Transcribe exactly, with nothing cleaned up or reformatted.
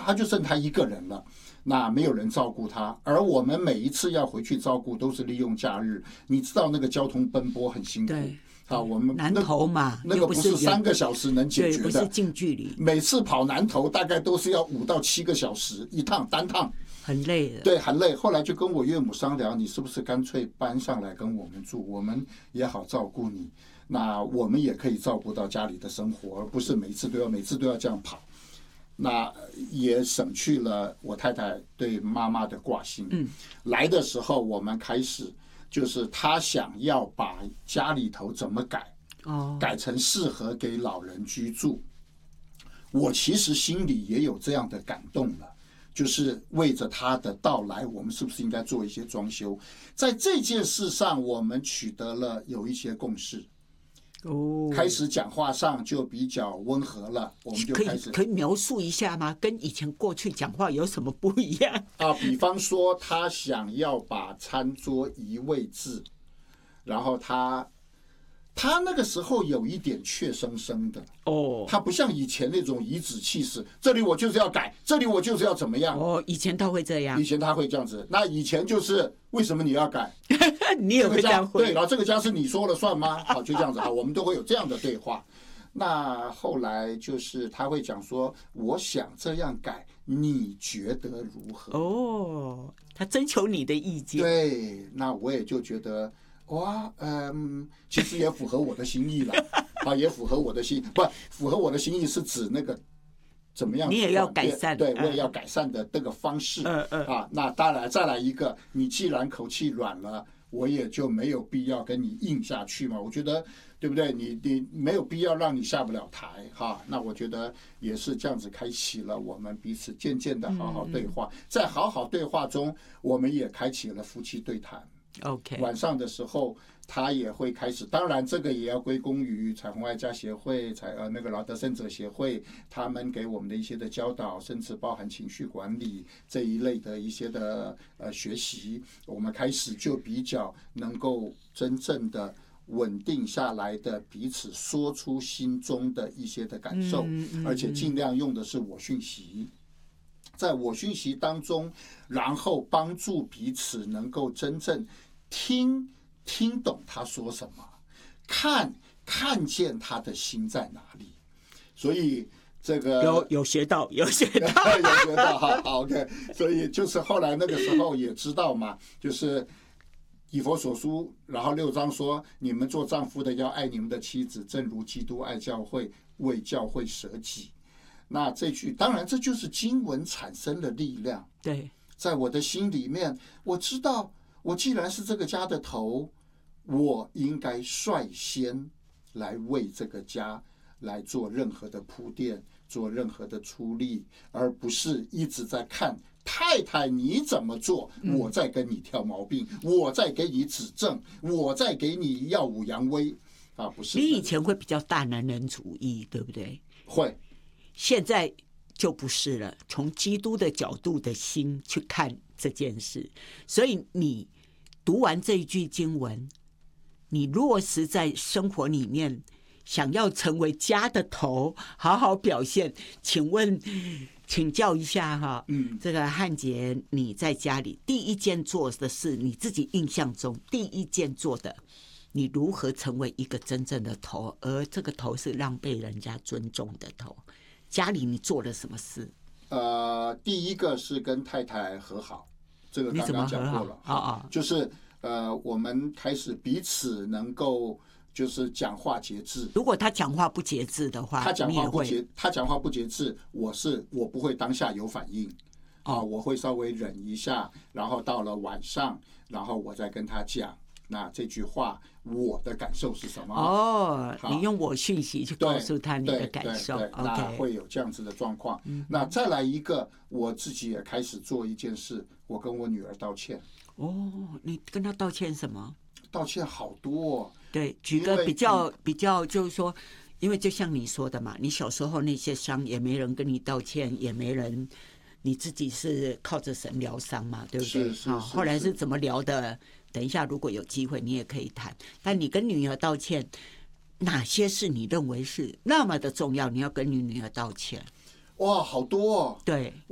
他就剩他一个人了，那没有人照顾他，而我们每一次要回去照顾都是利用假日，你知道那个交通奔波很辛苦。 对啊，我们南投嘛， 那个不是三个小时能解决的， 不是近距离。 每次跑南投大概都是要五到七个小时一趟单趟， 很累的。 对，很累。后来就跟我岳母商量，你是不是干脆搬上来跟我们住，我们也好照顾你，那我们也可以照顾到家里的生活，而不是每次都要每次都要这样跑。那也省去了我太太对妈妈的挂心。嗯，来的时候我们开始。就是他想要把家里头怎么改，哦，改成适合给老人居住。我其实心里也有这样的感动了，就是为着他的到来，我们是不是应该做一些装修？在这件事上，我们取得了有一些共识。哦，开始讲话上就比较温和了，我们就开始可以可以描述一下吗？跟以前过去讲话有什么不一样啊？比方说，他想要把餐桌移位置，然后他他那个时候有一点怯生生的哦，他不像以前那种颐指气使，这里我就是要改，这里我就是要怎么样哦。以前他会这样， 以前他会这样子。那以前就是为什么你要改？ 你也会这样回？ 对，然后这个家是你说了算吗？好，就这样子好，我们都会有这样的对话。那后来就是他会讲说，我想这样改，你觉得如何？ 哦，他征求你的意见。 对，那我也就觉得。哇，嗯，其实也符合我的心意了，啊，也符合我的心，不符合我的心意是指那个怎么样？ 你也要改善， 对，我也要改善的这个方式，嗯嗯，啊，那当然再来一个，你既然口气软了，我也就没有必要跟你硬下去嘛，我觉得对不对？你你没有必要让你下不了台哈，那我觉得也是这样子开启了我们彼此渐渐的好好对话，在好好对话中，我们也开启了夫妻对谈。 OK， 晚上的时候，他也会开始。当然，这个也要归功于彩虹爱家协会、彩呃那个劳得胜者协会，他们给我们的一些的教导，甚至包含情绪管理这一类的一些的呃学习，我们开始就比较能够真正的稳定下来的彼此说出心中的一些的感受，而且尽量用的是我讯息。在我讯息当中，然后帮助彼此能够真正听听懂他说什么，看看见他的心在哪里。所以这个有有学到，有学到， 有学到，好好 OK。所以就是后来那个时候也知道嘛，就是以佛所书，然后六章说，你们做丈夫的要爱你们的妻子，正如基督爱教会，为教会舍己。那这句当然这就是经文产生的力量。 对， 在我的心里面，我知道我既然是这个家的头，我应该率先来为这个家来做任何的铺垫，做任何的出力，而不是一直在看太太你怎么做，我在跟你挑毛病，嗯、我在给你指正，我在给你耀武扬威啊！不是， 你以前会比较大男人主义，对不对？ 会。 现在就不是了，从基督的角度的心去看这件事。所以你读完这一句经文，你落实在生活里面，想要成为家的头，好好表现。请问，请教一下哈，嗯，这个汉杰，你在家里第一件做的事，你自己印象中第一件做的，你如何成为一个真正的头，而这个头是让被人家尊重的头？家里你做了什么事？ 呃，第一个是跟太太和好，这个刚刚讲过了啊啊， 就是呃，我们开始彼此能够就是讲话节制。 如果他讲话不节制的话， 他讲话不节，他讲话不节制，我是我不会当下有反应啊，我会稍微忍一下，然后到了晚上，然后我再跟他讲。那这句话我的感受是什么？ 哦，你用我讯息去告诉他你的感受， 对对对 okay. 那会有这样子的状况。嗯、那再来一个，我自己也开始做一件事，我跟我女儿道歉。 哦，你跟她道歉什么？ 道歉好多、哦。 对，举个比较比较，就是说，因为就像你说的嘛，你小时候那些伤也没人跟你道歉，也没人，你自己是靠着神疗伤嘛，对不对？ 是是是。 后来是怎么疗的？等一下，如果有机会，你也可以谈。但你跟女儿道歉，哪些是你认为是那么的重要？你要跟你女儿道歉？ 哇，好多哦！ 对。